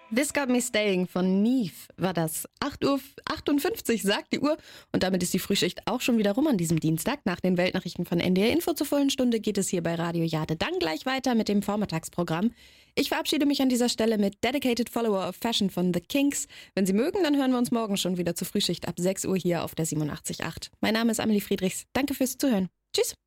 This Got Me Staying von Neve war das. 8:58 Uhr sagt die Uhr und damit ist die Frühschicht auch schon wieder rum an diesem Dienstag. Nach den Weltnachrichten von NDR Info zur vollen Stunde geht es hier bei Radio Jade dann gleich weiter mit dem Vormittagsprogramm. Ich verabschiede mich an dieser Stelle mit Dedicated Follower of Fashion von The Kinks. Wenn Sie mögen, dann hören wir uns morgen schon wieder zur Frühschicht ab 6 Uhr hier auf der 87.8. Mein Name ist Amelie Friedrichs. Danke fürs Zuhören. Tschüss.